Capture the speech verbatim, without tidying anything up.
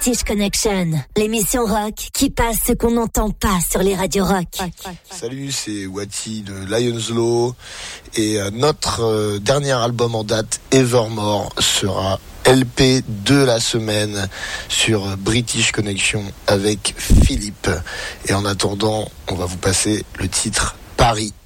British Connection, l'émission rock qui passe ce qu'on n'entend pas sur les radios rock. Salut, c'est Wati de Lions Law et euh, notre euh, dernier album en date, Evermore, sera L P de la semaine sur British Connection avec Philippe. Et en attendant, on va vous passer le titre Paris.